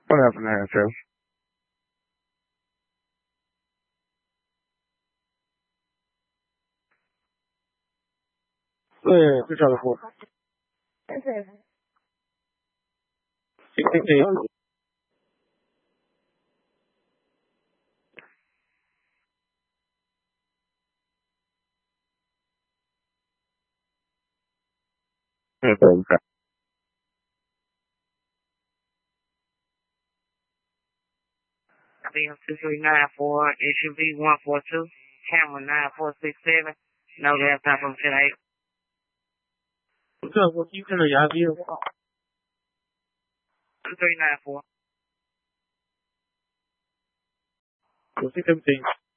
What happened there, Jeff? Yeah, good job for. Okay. BM2394, it should be 142, camera 9467, no gas time from 10-8. What's up? What you gonna y'all here? 2394. What's it